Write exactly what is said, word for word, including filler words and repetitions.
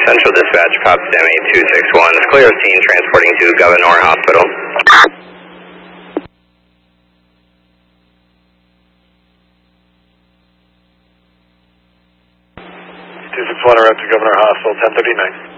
Central Dispatch, Potsdam eight two six one. Clear of scene, transporting to Governor Hospital. two six one, route to Governor Hospital, ten thirty-nine.